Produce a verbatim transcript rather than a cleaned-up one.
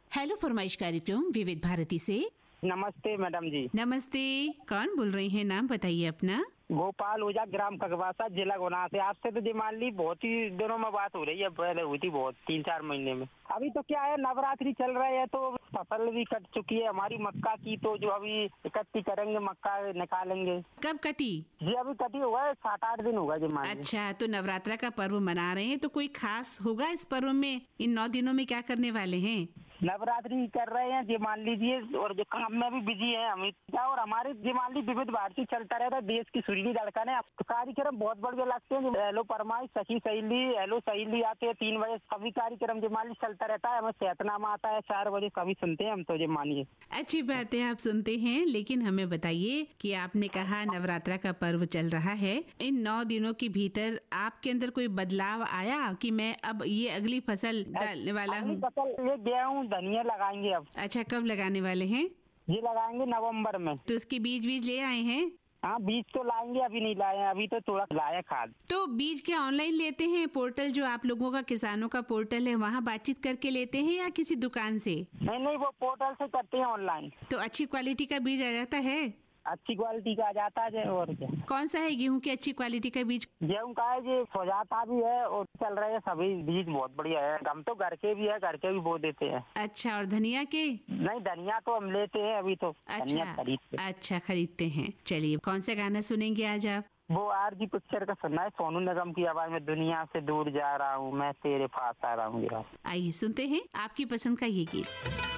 Hello फरमाइश कार्यक्रम विविध भारती से। नमस्ते मैडम जी। नमस्ते, कौन बोल रही हैं? नाम बताइए अपना। गोपाल ओझा, ग्राम खगवासा, जिला गुना से। आपसे तो जी मान ली बहुत ही दिनों में बात हो रही है, पहले हुई थी बहुत, तीन चार महीने में। अभी तो क्या है, नवरात्रि चल रहे हैं तो फसल भी कट चुकी है हमारी मक्का की, तो जो अभी इकट्ठी करेंगे, मक्का निकालेंगे। कब कटी? जी अभी कटी हुआ है, सात आठ दिन हुआ जी मान ली। अच्छा, तो नवरात्रा का पर्व मना रहे हैं, तो कोई खास होगा इस पर्व में? इन नौ दिनों में क्या करने वाले हैं? नवरात्रि कर रहे हैं जी मान लीजिए, और जो काम में भी बिजी है हम, और हमारे जी मान ली विविध भारती चलता रहता है, देश की सुरीली धड़कन है। कार्यक्रम बहुत बढ़िया लगते हैं। हेलो फरमाइश, सखी सहेली, हेलो सहेली आते हैं तीन बजे, सभी कार्यक्रम जी मान ली चलता रहता है। हमें सेहतनामा आता है चार बजे, कभी सुनते हैं हम तो जी मानिए। अच्छी बात है, आप सुनते हैं, लेकिन हमें बताइए कि आपने कहा नवरात्रा का पर्व चल रहा है, इन नौ दिनों के भीतर आपके अंदर कोई बदलाव आया कि मैं अब ये अगली फसल डालने वाला हूँ? फसल ये गेहूँ धनिया लगाएंगे अब। अच्छा, कब लगाने वाले हैं? ये लगाएंगे नवंबर में। तो उसके बीज बीज ले आए हैं? हाँ बीज तो लाएंगे, अभी नहीं लाए हैं, अभी तो थोड़ा लाया खाद। तो बीज क्या ऑनलाइन लेते हैं? पोर्टल जो आप लोगों का किसानों का पोर्टल है, वहाँ बातचीत करके लेते हैं या किसी दुकान से? नहीं नहीं, वो पोर्टल से करते हैं ऑनलाइन। तो अच्छी क्वालिटी का बीज आ जाता है? अच्छी क्वालिटी का आ जाता है। और क्या? कौन सा है गेहूं की अच्छी क्वालिटी का बीज? गेहूँ का है जी, सोजाता भी है और चल रहे हैं सभी बीज, बहुत बढ़िया है। हम तो घर के भी है, घर के भी बो देते हैं। अच्छा, और धनिया के? नहीं, धनिया तो हम लेते हैं अभी तो। धनिया अच्छा खरीदते। अच्छा, खरीदते हैं। चलिए, कौन सा गाना सुनेंगे आज आप? वो आर जी पिक्चर का सुनना है, सोनू निगम की आवाज में, दुनिया से दूर जा रहा हूँ मैं, तेरे पास आ रहा हूँ। आइए सुनते हैं आपकी पसंद का ये गीत।